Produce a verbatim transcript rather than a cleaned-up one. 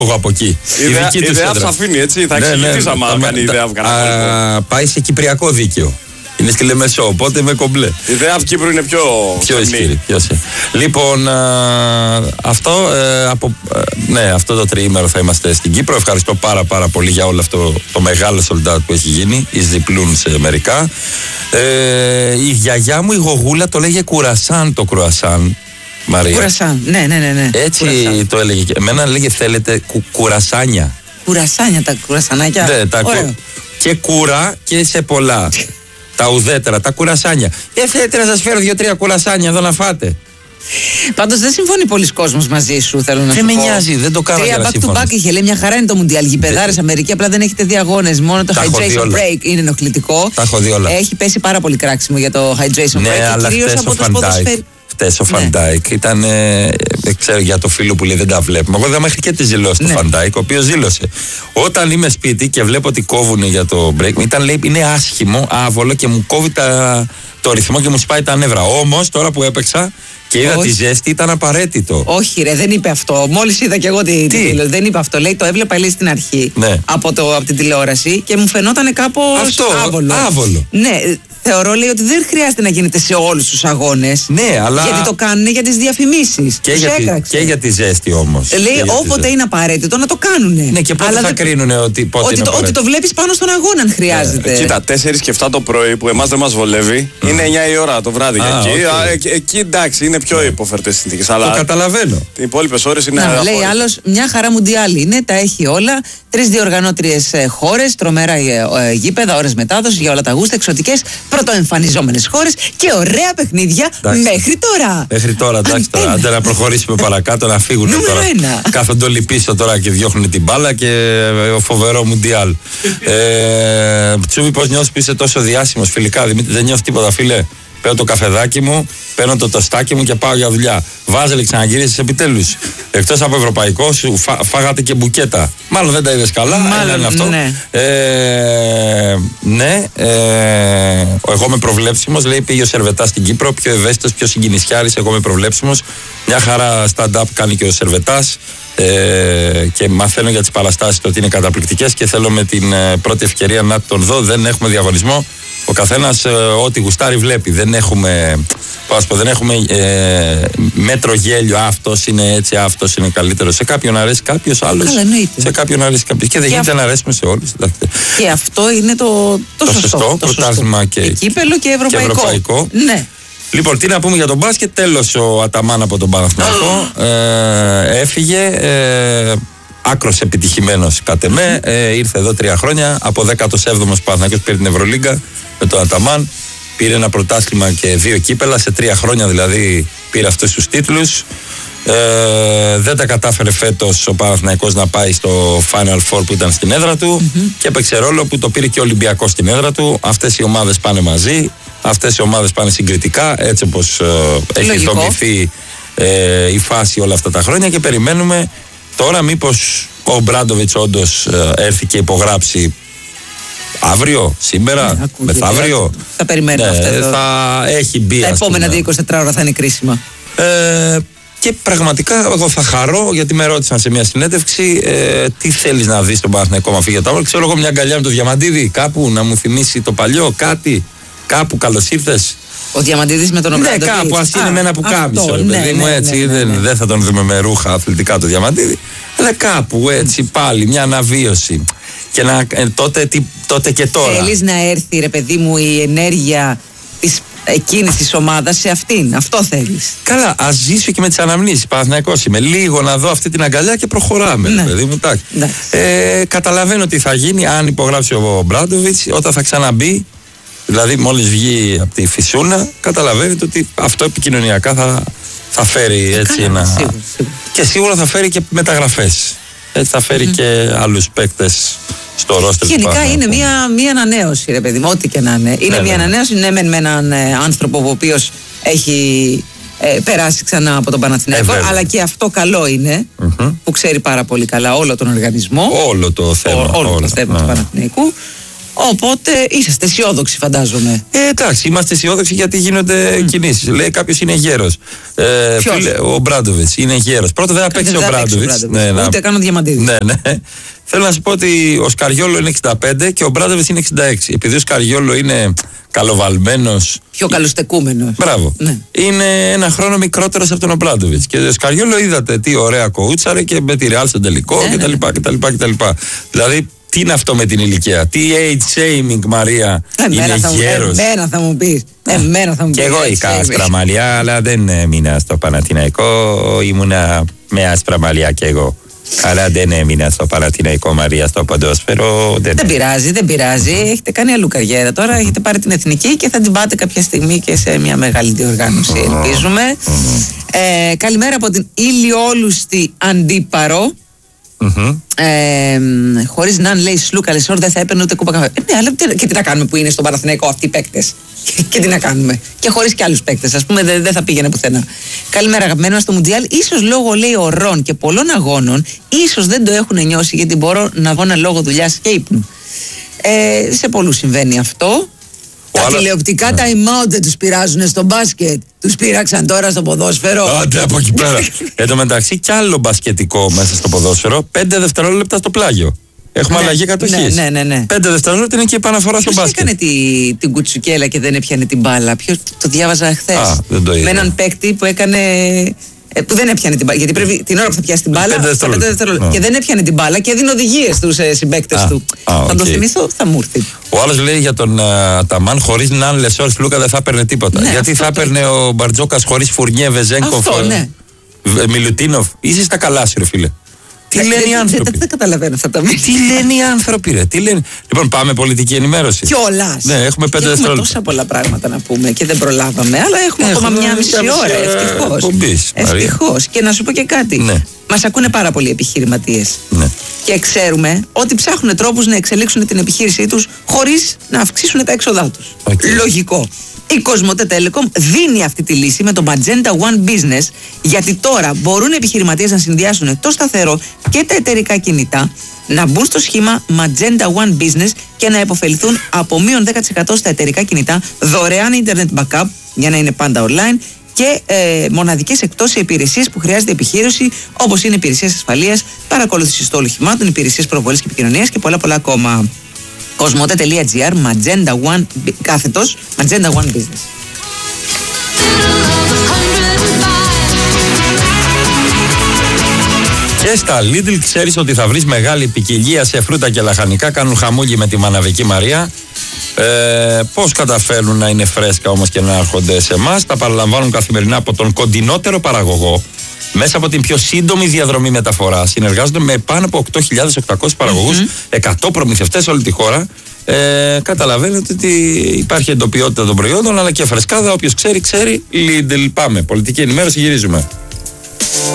εγώ από εκεί. Η ιδέα, η ιδέα θα αφήνει έτσι. Θα εξηγηθείς άμα κάνει η ιδέα Αυγανά. Πάει σε κυπριακό δίκαιο. Είναι στη Λεμεσό, οπότε με κομπλέ. Η ιδέα από Κύπρου είναι πιο, πιο ισχυρή. Λοιπόν, α, αυτό, ε, από, ε, ναι, αυτό το τριήμερο θα είμαστε στην Κύπρο. Ευχαριστώ πάρα πάρα πολύ για όλο αυτό το μεγάλο σολντάτ που έχει γίνει. Εις διπλούν σε μερικά. Ε, η γιαγιά μου η Γογούλα το λέγε κουρασάν το κρουασάν. Μαρία. Κουρασάν, ναι, ναι, ναι. ναι. Έτσι κουρασάν. Το έλεγε. Εμένα λέγε θέλετε κου, κουρασάνια. Κουρασάνια, τα κουρασανάκια. Ναι, τα κου... Και κούρα και σε πολλά. Τα ουδέτερα, τα κουρασάνια. Δεν θέλετε να σας φέρω δύο-τρία κουρασάνια εδώ να φάτε. Πάντως δεν συμφωνεί πολλοί κόσμος μαζί σου, θέλω να δεν σου πω. Δεν με νοιάζει, δεν το κάνω για να συμφωνήσω. Τρία back to back είχε, λέει, μια χαρά είναι το Μουντιάλ. Γηπεδάρες Αμερική, απλά δεν έχετε δει αγώνες. Μόνο το hydration break είναι ενοχλητικό. Τα έχω δει όλα. Έχει πέσει πάρα πολύ κράξιμο για το hydration break. Ναι, αλλά κυρίως από το ποδοσφαίρι. Χτες ο Φαντάικ ναι. ήταν, ε, δεν ξέρω για το φίλο που λέει δεν τα βλέπουμε. Εγώ είδα μέχρι και τη δηλώση ναι. του Φαντάικ, ο οποίος δήλωσε. Όταν είμαι σπίτι και βλέπω ότι κόβουν για το break, ήταν λέει είναι άσχημο, άβολο και μου κόβει τα, το ρυθμό και μου σπάει τα νεύρα. Όμως τώρα που έπαιξα και είδα όχι. τη ζέστη ήταν απαραίτητο. Όχι, ρε, δεν είπε αυτό. Μόλις είδα και εγώ τη δήλωση. Δεν είπε αυτό. Λέει το έβλεπα λέει στην αρχή ναι. από, το, από την τηλεόραση και μου φαινόταν κάπως αυτό, άβολο. άβολο. Ναι. Θεωρώ λέει ότι δεν χρειάζεται να γίνεται σε όλους τους αγώνες. Ναι, αλλά. Γιατί το κάνουν για τις διαφημίσεις. Και, για τη, και για τη ζέστη όμως. Λέει όποτε είναι απαραίτητο να το κάνουν. Ναι, και πότε αλλά θα δε... κρίνουνε ότι πότε ότι, είναι το, ότι το βλέπεις πάνω στον αγώνα αν χρειάζεται. Ε, κοίτα, τέσσερις και εφτά το πρωί που εμάς δεν μας βολεύει mm. είναι εννιά η ώρα το βράδυ. Ah, εκεί, okay. α, εκεί, εκεί εντάξει είναι πιο yeah. υποφερτές συνθήκες. Το καταλαβαίνω. Οι υπόλοιπες ώρες είναι. Να, λέει άλλος, μια χαρά Μουντιάλ είναι, τα έχει όλα. Τρεις διοργανώτριες χώρες, τρομερά ε, γήπεδα, ώρες μετάδοση για όλα τα γούστα, εξωτικές πρωτοεμφανιζόμενες χώρες και ωραία παιχνίδια εντάξει. μέχρι τώρα. Μέχρι τώρα, εντάξει τώρα. Άντε να προχωρήσουμε παρακάτω, να φύγουν τώρα. Ένα. Κάθονται όλοι πίσω τώρα και διώχνουν την μπάλα και ο φοβερό Μουντιάλ. ε, Τσούβι, πώς νιώθεις που είσαι τόσο διάσημος φιλικά, Δημήτρη, δεν νιώθω τίποτα, φίλε. Παίρνω το καφεδάκι μου, παίρνω το τοστάκι μου και πάω για δουλειά. Βάζελε, ξαναγύρισες επιτέλους. Εκτός από ευρωπαϊκό, σου φά, φάγατε και μπουκέτα. Μάλλον δεν τα είδες καλά. Μάλλον είναι αυτό. Ναι. Ε, ναι ε, εγώ είμαι προβλέψιμος. Λέει πήγε ο Σερβετάς στην Κύπρο. Πιο ευαίσθητος, πιο συγκινησιάρης. Εγώ είμαι προβλέψιμος. Μια χαρά stand-up κάνει και ο Σερβετάς. Ε, και μαθαίνω για τις παραστάσεις του ότι είναι καταπληκτικές και θέλω με την ε, πρώτη ευκαιρία να τον δω. Δεν έχουμε διαγωνισμό. Ο καθένας ε, ό,τι γουστάρει βλέπει. Δεν έχουμε, πώς πω, δεν έχουμε ε, μέτρο γέλιο. Αυτός είναι έτσι, αυτός είναι καλύτερος. Σε κάποιον αρέσει κάποιος άλλος. Καλά, σε κάποιον αρέσει κάποιος. Και δεν και γίνεται αυ... να αρέσουμε σε όλους. Και αυτό είναι το, το, το σωστό. Το πρωτάθλημα και, και κύπελο και ευρωπαϊκό. Και ευρωπαϊκό. Ναι. Λοιπόν, τι να πούμε για τον μπάσκετ. Τέλος ο Αταμάν από τον Παναθηναϊκό. ε, έφυγε. Ε, άκρος επιτυχημένος κατ' εμέ. Ε, ήρθε εδώ τρία χρόνια. Από δέκατο έβδομος Παναθηναϊκός πήρε την Ευρωλίγκα με τον Αταμάν. Πήρε ένα πρωτάθλημα και δύο κύπελα. Σε τρία χρόνια δηλαδή πήρε αυτούς τους τίτλους. Ε, δεν τα κατάφερε φέτος ο Παναθηναϊκός να πάει στο Final Four που ήταν στην έδρα του. Mm-hmm. Και έπαιξε ρόλο που το πήρε και ο Ολυμπιακός στην έδρα του. Αυτές οι ομάδες πάνε μαζί. Αυτές οι ομάδες πάνε συγκριτικά. Έτσι όπως ε, έχει δομηθεί ε, η φάση όλα αυτά τα χρόνια. Και περιμένουμε τώρα μήπως ο Μπράντοβιτς όντως ε, έρθει και υπογράψει αύριο, σήμερα, ναι, μεθαύριο. Θα περιμένουμε ναι, αυτό. Θα έχει μπει. Τα επόμενα δύο είκοσι τέσσερις ώρα θα είναι κρίσιμα. Ε, και πραγματικά εγώ θα χαρώ γιατί με ρώτησαν σε μια συνέντευξη ε, τι θέλεις να δεις στον Παναθηναϊκό μα φύγει για τα όλα. Ξέρω εγώ μια αγκαλιά με το Διαμαντίδη, κάπου να μου θυμίσει το παλιό, κάτι, κάπου καλώς ήρθες. Ο Διαμαντίδης με τον Ομπράντοβιτς. Ναι, κάπου ας είναι με ένα πουκάμισο. Ναι, παιδί μου, ναι, έτσι. Ναι, ναι, ναι. Δεν, δεν θα τον δούμε με ρούχα αθλητικά το Διαμαντίδη. Αλλά κάπου έτσι πάλι μια αναβίωση. Και να, ε, τότε, τι, τότε και τώρα. Θέλεις να έρθει, ρε παιδί μου, η ενέργεια της εκείνης της ομάδας σε αυτήν. Αυτό θέλεις. Καλά, ας ζήσω και με τις αναμνήσεις. Παναθηναϊκός είμαι. Λίγο να δω αυτή την αγκαλιά και προχωράμε. Ναι. Παιδί μου, ναι. ε, καταλαβαίνω τι θα γίνει αν υπογράψει ο Μπράντοβιτς όταν θα ξαναμπεί. Δηλαδή, μόλις βγει από τη Φυσούνα, καταλαβαίνετε ότι αυτό επικοινωνιακά θα, θα φέρει έτσι Καλά, ένα. Σίγουρα, σίγουρα. Και σίγουρα θα φέρει και μεταγραφές. Έτσι θα φέρει mm. και άλλους παίκτες στο ρόστερ του Γενικά είναι μια, μια ανανέωση, ρε παιδί μου, ό,τι και να είναι. Είναι ναι, μια ναι. ανανέωση, ναι, με, με έναν ε, άνθρωπο ο οποίος έχει ε, περάσει ξανά από τον Παναθηναϊκό, ε, αλλά και αυτό καλό είναι, mm-hmm. που ξέρει πάρα πολύ καλά όλο τον οργανισμό. Όλο το θέμα. Ό, όλο, όλο το θέμα ναι. του Παναθηναϊκού. Οπότε είσαστε αισιόδοξοι, φαντάζομαι. Ε, εντάξει, είμαστε αισιόδοξοι γιατί γίνονται mm. κινήσεις. Λέει κάποιος είναι γέρος. Ε, φίλε, ο Μπράντοβιτς είναι γέρος. Πρώτα δεν θα παίξει ο Μπράντοβιτς. Ναι, ούτε καν ο Διαμαντίδης. Ναι, ναι. Θέλω να σου πω ότι ο Σκαριόλο είναι εξήντα πέντε και ο Μπράντοβιτς είναι εξήντα έξι. Επειδή ο Σκαριόλο είναι καλοβαλμένος. Πιο καλοστεκούμενος. Μπράβο. Ναι. Είναι ένα χρόνο μικρότερος από τον Μπράντοβιτς. Και ο Σκαριόλο είδατε τι ωραία κοούτσαρε και με τη Ρεάλ στον τελικό ναι, κτλ. Ναι, ναι. κτλ. Δηλαδή. Τι είναι αυτό με την ηλικία, τι age shaming, Μαρία, εμένα είναι θα γέρος. Εμένα θα μου πεις, εμένα θα μου πεις. Και εγώ είχα άσπρα μαλλιά, αλλά δεν έμεινα στο Παναθηναϊκό, ήμουνα με άσπρα μαλλιά κι εγώ. Αλλά δεν έμεινα στο Παναθηναϊκό, Μαρία, στο ποδόσφαιρο. Δεν, δεν πειράζει, δεν πειράζει. Έχετε κάνει αλλού καριέρα τώρα, έχετε πάρει την εθνική και θα την πάτε κάποια στιγμή και σε μια μεγάλη διοργάνωση, ελπίζουμε. ε, καλημέρα από την ηλιόλουστη Αντίπαρο. Mm-hmm. Ε, χωρίς να λέει Σλούκα Λεσόρ δεν θα έπαιρνε ούτε κούπα καφέ. Ε, ναι, αλλά και τι να κάνουμε που είναι στον Παναθηναϊκό αυτοί οι παίκτες. Και, και τι να κάνουμε. Και χωρίς και άλλους παίκτες, ας πούμε, δεν δε θα πήγαινε πουθενά. Καλημέρα, αγαπημένο στο Μουντιάλ. Ίσως λόγω, λέει, ωρών και πολλών αγώνων, ίσως δεν το έχουν νιώσει γιατί μπορώ να βγω ένα λόγο δουλειάς και ύπνου. Ε, σε πολλούς συμβαίνει αυτό. Τα άλλα... τηλεοπτικά ναι. time out δεν τους πειράζουν στο μπάσκετ. Τους πείραξαν τώρα στο ποδόσφαιρο. Άντε από εκεί πέρα. Εν τω μεταξύ κι άλλο μπασκετικό μέσα στο ποδόσφαιρο. Πέντε δευτερόλεπτα στο πλάγιο. Έχουμε ναι, αλλαγή κατοχής. Ναι, ναι, ναι. Πέντε δευτερόλεπτα είναι και επαναφορά στο μπάσκετ. Ποιος έκανε τη, την κουτσουκέλα και δεν έπιανε την μπάλα. Ποιος το διάβαζα χθες. Α, δεν το είδα. Με έναν παίκτη που έκανε. Που δεν έπιανε την μπάλα. Γιατί πρέπει την ώρα που θα πιάσει την μπάλα. πέντε δευτερόλεπτα. Και δεν έπιανε την μπάλα και έδινε οδηγίες στους ε, συμπαίκτες του. Α, θα okay. το θυμηθώ, θα μου έρθει. Ο άλλος λέει για τον Αταμάν χωρίς Ναν Λεσόρ Σλούκα δεν θα έπαιρνε τίποτα. Ναι, γιατί θα έπαιρνε ο Μπαρτζόκας χωρίς Φουρνιέ, Βεζέγκοφ, ναι. Μιλουτίνοφ. Είσαι στα καλά σου, ρε φίλε. Τι ε, λένε οι άνθρωποι. Δεν καταλαβαίνω αυτά τα μήνυμα. Τι λένε οι άνθρωποι, ρε. Τι λένε. Λοιπόν, πάμε πολιτική ενημέρωση. Κιόλας. Ναι, έχουμε πέντε δευτερόλεπτα. Έχουμε τόσα πολλά πράγματα να πούμε και δεν προλάβαμε, αλλά έχουμε, έχουμε ακόμα μια μισή ώρα. Ευτυχώς. Ευτυχώς. Και να σου πω και κάτι. Ναι. Μας ακούνε πάρα πολλοί επιχειρηματίες. Ναι. Και ξέρουμε ότι ψάχνουν τρόπους να εξελίξουν την επιχείρησή τους χωρίς να αυξήσουν τα έξοδά τους. Okay. Λογικό. Η Κοσμοτέ Telecom δίνει αυτή τη λύση με το Magenta One Business, γιατί τώρα μπορούν οι επιχειρηματίες να συνδυάσουν το σταθερό και τα εταιρικά κινητά, να μπουν στο σχήμα Magenta One Business και να επωφεληθούν από μείον δέκα τοις εκατό στα εταιρικά κινητά, δωρεάν internet backup για να είναι πάντα online και ε, μοναδικές εκτός σε υπηρεσίες που χρειάζεται επιχείρηση, όπως είναι υπηρεσίες ασφαλείας, παρακολούθηση στόλου οχημάτων, υπηρεσίες προβολής και επικοινωνίας και πολλά πολλά ακόμα. Κοσμοτέ.gr, Magenta One, κάθετος, Magenta One Business. Και στα Lidl ξέρεις ότι θα βρεις μεγάλη ποικιλία σε φρούτα και λαχανικά. Κάνουν χαμούλη με τη Μαναβική Μαρία. Ε, πώς καταφέρνουν να είναι φρέσκα όμως και να έρχονται σε εμάς. Τα παραλαμβάνουν καθημερινά από τον κοντινότερο παραγωγό μέσα από την πιο σύντομη διαδρομή μεταφορά. Συνεργάζονται με πάνω από οκτώ χιλιάδες οκτακόσιους παραγωγούς, mm-hmm. εκατό προμηθευτές σε όλη τη χώρα. Ε, καταλαβαίνετε ότι υπάρχει εντοπιότητα των προϊόντων αλλά και φρεσκάδα. Όποιος ξέρει, ξέρει. Lidl, πάμε. Πολιτική ενημέρωση, γυρίζουμε.